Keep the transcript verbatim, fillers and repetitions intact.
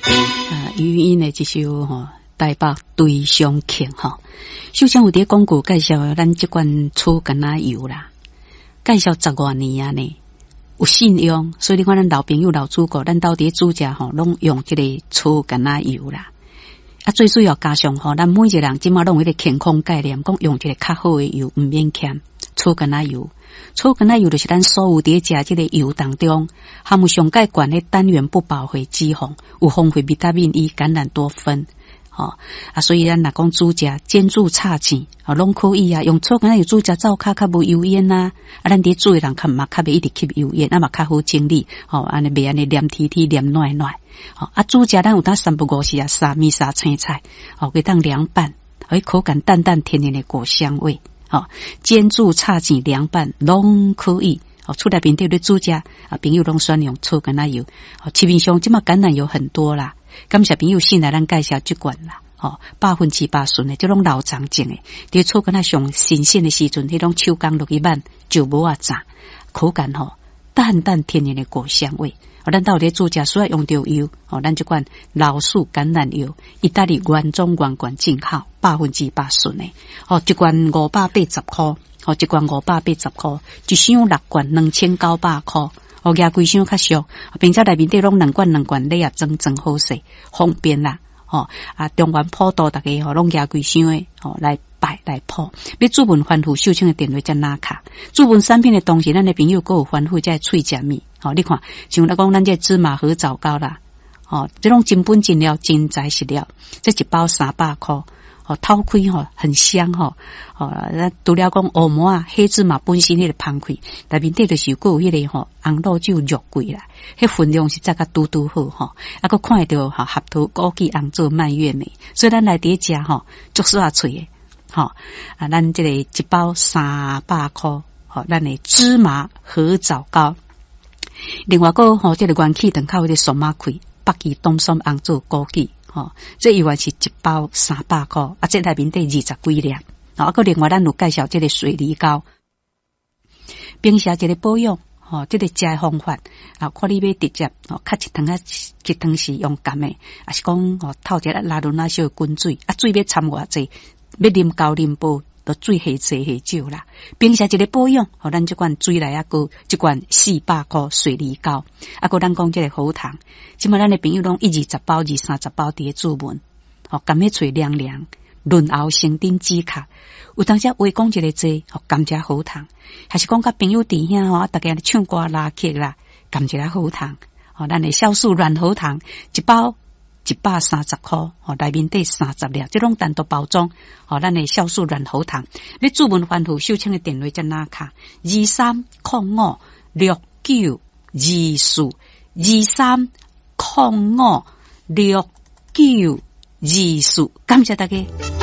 啊，余音的这首吼台北对上客吼，首先有伫广告介绍咱这款醋橄榄油啦，介绍十多年啊呢，有信用，所以你看咱老朋友老主顾，咱到底煮食吼，拢用这个醋橄榄油啦。啊，最主要加上吼，咱每一个人即马拢有一个健康概念，讲用一个较好的油，唔免欠醋橄榄油。醋橄榄油就是咱所有伫食即个油当中含有上介悬的单元不饱和脂肪，有丰富维他命 E、橄榄多酚，吼啊，所以咱若讲煮食煎煮炒糋，啊，拢可以啊。用醋橄榄油煮食灶骹较无油烟呐，啊，咱伫煮的人较嘛较袂一直吸油烟，啊嘛较好整理，吼，安尼袂安尼黏贴贴黏软软，吼啊，煮食咱有当三不五时啊，沙米沙青菜，吼，可以当凉拌，可以口感淡淡甜甜的果香味。哦，煎煮炒糋凉拌拢可以。哦，厝内边对咧煮食啊，朋友拢选用醋橄榄油。哦，市面上即马橄榄油很多啦，感谢朋友先来咱介绍即款啦。哦，百分之八顺的，即种老长种的，伫醋橄榄上新鲜的时阵，迄种手工落去拌就无啊炸，口感吼、哦、淡淡甜甜的果香味。哦，咱到底煮食需要用到油，哦，咱即款老树橄榄油，意大利原装原罐进口，百分之八顺的，哦，一罐五百八十块，哦，一罐五百八十块，一箱六罐两千九百块，哦，加几箱较俗，并且内面底拢两罐两罐，你也真真好势，方便啦，哦，啊，中原普渡大家吼，拢加几箱的，哦，来摆来铺，要注文欢富秀清的电话才拿卡，注文产品的同时，咱的朋友各有欢富在脆食米。哦，你看，像咱讲咱这芝麻和枣糕啦，哦，这种真本真料真材实料，这一包三百块，哦，掏开吼很香吼，哦，咱除了讲欧馍啊，黑芝麻本身迄个芳开，内面底就是有有迄个吼红豆酒肉桂啦，迄分量是再甲拄拄好吼，啊，佮看得到吼合桃枸杞红做蔓越莓，所以咱来伫食吼足煞脆的，吼啊，咱这个一包三百块，吼，咱的芝麻和枣糕。另外个吼，这个元气等靠的松马开，北极冬松红做枸杞，吼，这一碗是一包三百块，啊，这内面得二十几粒，啊，个另外咱有介绍这个水梨膏，平时这个保养，吼，这个食的方法，啊，看你要直接，哦，较一汤啊，一汤是用甘的，啊是讲哦，透一个拉轮啊小滚水，啊，水要掺偌济，要啉高啉煲。都水下济下少啦，平时一个保养，互咱这款水来啊个这款四百块水梨膏，啊个咱讲这个喉糖，即马咱的朋友拢一二十包、二三十包伫注文，哦，甘迄嘴凉凉，润喉生津止咳，有当时话讲一个济，哦，甘蔗喉糖，还是讲甲朋友伫遐吼，大家唱歌拉客啦，甘蔗喉糖，哦，咱的酵素软喉糖一包。一百三十块，哦，内面底三十粒，这种单独包装，哦，咱的酵素软喉糖，你注文欢富秀清的电话在哪卡？二三零五六九二四，二三零五六九二四，感谢大家。